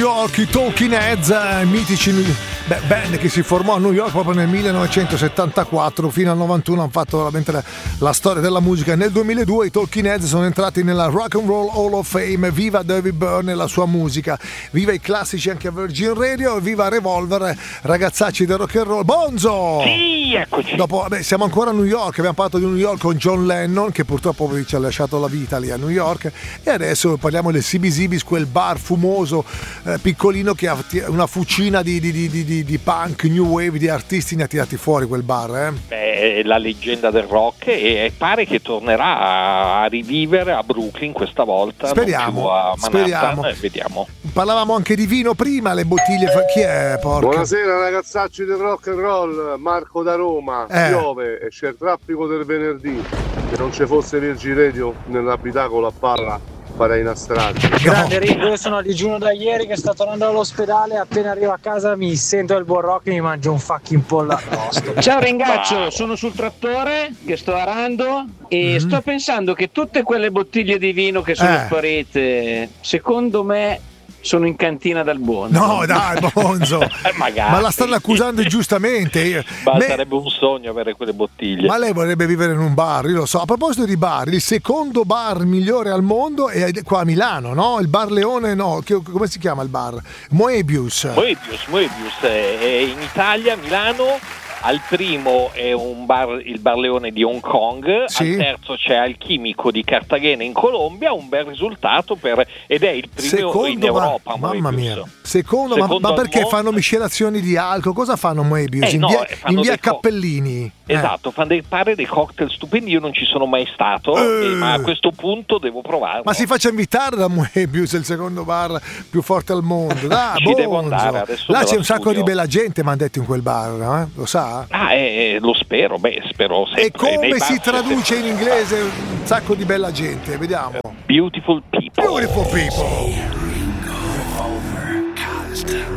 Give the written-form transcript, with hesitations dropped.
York, i Talking Heads, mitici band che si formò a New York proprio nel 1974, fino al 91 hanno fatto veramente la storia della musica. Nel 2002 i Talking Heads sono entrati nella Rock and Roll Hall of Fame. Viva David Byrne e la sua musica, viva i classici anche a Virgin Radio, viva Revolver, ragazzacci del rock and roll. Bonzo! Sì, eccoci. Dopo, siamo ancora a New York, abbiamo parlato di New York con John Lennon, che purtroppo ci ha lasciato la vita lì a New York, e adesso parliamo del CBGB's, quel bar fumoso piccolino che ha una fucina di punk, new wave, di artisti, ne ha tirati fuori quel bar. È la leggenda del rock e pare che tornerà a rivivere a Brooklyn questa volta. Speriamo, a Manhattan, vediamo. Parlavamo anche di vino prima, le bottiglie. Chi è? Porca? Buonasera ragazzacci del rock and roll, Marco da Roma. Piove e c'è il traffico del venerdì. Se non ci fosse Virgin Radio nell'abitacolo a palla farei una strada. Grande Ringo, io sono a digiuno da ieri che sto tornando dall'ospedale, appena arrivo a casa mi sento il buon rock e mi mangio un fucking pollo arrosto. Ciao Ringaccio, sono sul trattore che sto arando e sto pensando che tutte quelle bottiglie di vino che sono sparite, secondo me sono in cantina dal buono. No dai, Bonzo. Ma la stanno accusando ingiustamente. Sarebbe un sogno avere quelle bottiglie. Ma lei vorrebbe vivere in un bar, io lo so. A proposito di bar, il secondo bar migliore al mondo è qua a Milano, no? Il Bar Leone, no? Come si chiama il bar? Moebius è in Italia, Milano. Al primo è il Bar Leone di Hong Kong, sì. Al terzo c'è Alchimico di Cartagena in Colombia, un bel risultato ed è il primo in Europa. Mamma mia, secondo ma perché fanno miscelazioni di alcol? Cosa fanno Moebius? In via Cappellini? Esatto, fanno dei cocktail stupendi, io non ci sono mai stato, ma a questo punto devo provarlo. Ma si faccia invitare da Moebius, il secondo bar più forte al mondo. Ci devo andare adesso. Là c'è un sacco di bella gente, mi hanno detto, in quel bar, lo sa? Lo spero, spero sempre. E come si traduce in inglese un sacco di bella gente? Vediamo. Beautiful people. Beautiful people.